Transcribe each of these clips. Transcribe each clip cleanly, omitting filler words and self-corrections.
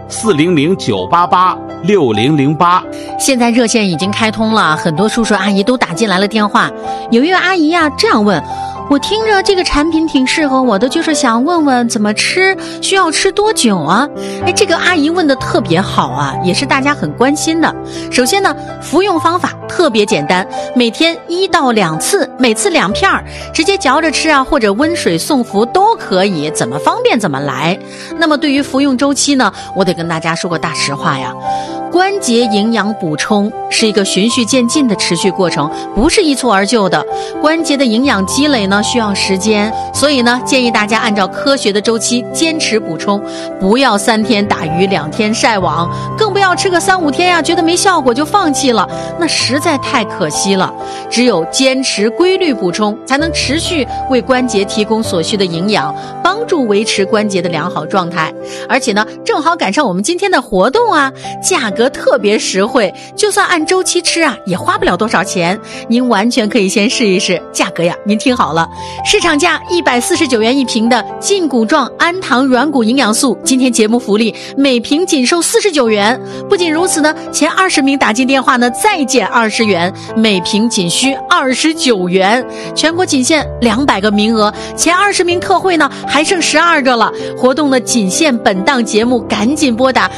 400-988-6008。 现在热线已经开通了，很多叔叔阿姨都打进来了电话。有一位阿姨呀，这样问：我听着这个产品挺适合我的，就是想问问怎么吃，需要吃多久啊？这个阿姨问的特别好啊，也是大家很关心的。首先呢，服用方法特别简单，每天1到2次，每次2片，直接嚼着吃啊，或者温水送服都可以，怎么方便怎么来。那么对于服用周期呢，我得跟大家说个大实话呀，关节营养补充是一个循序渐进的持续过程，不是一蹴而就的。关节的营养积累呢需要时间，所以呢建议大家按照科学的周期坚持补充，不要3天打鱼2天晒网，更不要吃个3-5天呀，觉得没效果就放弃了，那实在太可惜了。只有坚持规律补充，才能持续为关节提供所需的营养，帮助维持关节的良好状态。而且呢，正好赶上我们今天的活动啊，价格特别实惠，就算按周期吃啊，也花不了多少钱。您完全可以先试一试，价格呀，您听好了，市场价149元1瓶的胫骨状氨糖软骨营养素，今天节目福利每瓶仅售49元。不仅如此呢，前20名打进电话呢再减20元，每瓶仅需29元。全国仅限200个名额，前20名特惠呢还剩12个了。活动呢仅限本档节目，赶紧拨打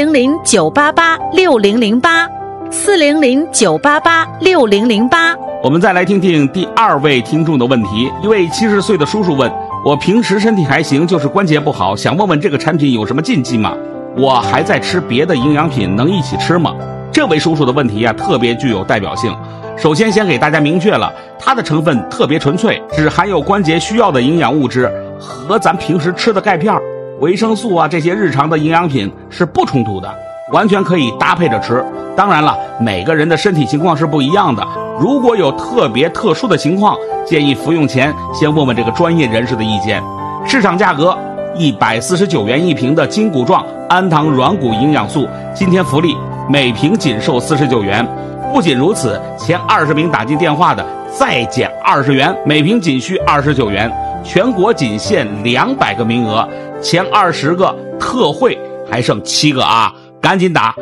400-988-6008，400-988-6008。 我们再来听听第2位听众的问题。一位70岁的叔叔问：我平时身体还行，就是关节不好，想问问这个产品有什么禁忌吗？我还在吃别的营养品，能一起吃吗？这位叔叔的问题啊，特别具有代表性。首先先给大家明确了，它的成分特别纯粹，只含有关节需要的营养物质，和咱平时吃的钙片、维生素啊这些日常的营养品是不冲突的，完全可以搭配着吃。当然了，每个人的身体情况是不一样的，如果有特殊的情况，建议服用前先问问这个专业人士的意见。市场价格149元1瓶的胫骨状氨糖软骨营养素，今天福利每瓶仅售49元。不仅如此，前20名打进电话的再减20元，每瓶仅需29元。全国仅限200个名额，前20个特惠还剩7个啊！赶紧打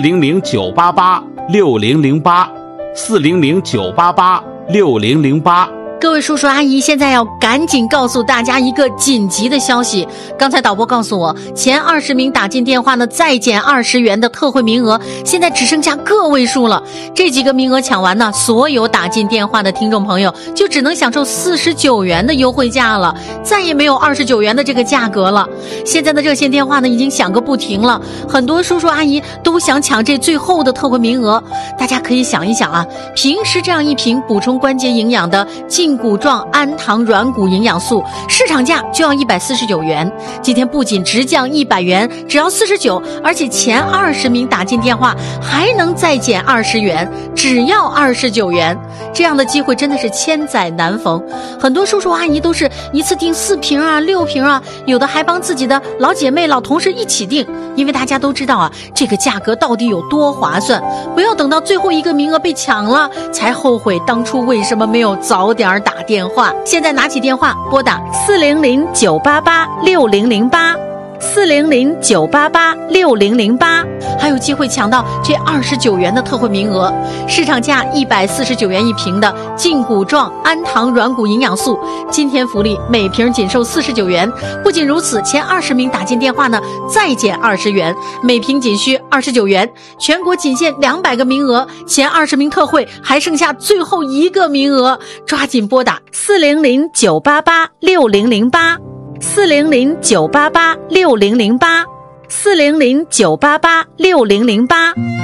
400-988-6008，400-988-6008。 各位叔叔阿姨，现在要赶紧告诉大家一个紧急的消息。刚才导播告诉我，前20名打进电话呢，再减20元的特惠名额，现在只剩下个位数了。这几个名额抢完呢，所有打进电话的听众朋友就只能享受49元的优惠价了，再也没有29元的这个价格了。现在的热线电话呢，已经响个不停了，很多叔叔阿姨都想抢这最后的特惠名额。大家可以想一想啊，平时这样一瓶补充关节营养的胫骨状氨糖软骨营养素，市场价就要149元，今天不仅直降100元，只要49，而且前20名打进电话还能再减20元，只要29元。这样的机会真的是千载难逢，很多叔叔阿姨都是一次订4瓶啊、6瓶啊，有的还帮自己的老姐妹、老同事一起订，因为大家都知道啊，这个价格到底有多划算，不要等到最后一个名额被抢了才后悔当初为什么没有早点打电话。现在拿起电话拨打400-988-6008，400-988-6008，还有机会抢到这29元的特惠名额。市场价149元1瓶的胫骨状氨糖软骨营养素，今天福利每瓶仅售49元。不仅如此，前20名打进电话呢，再减20元，每瓶仅需29元。全国仅限200个名额，前20名特惠还剩下最后1个名额，抓紧拨打400-988-6008，400-988-6008，400-988-6008。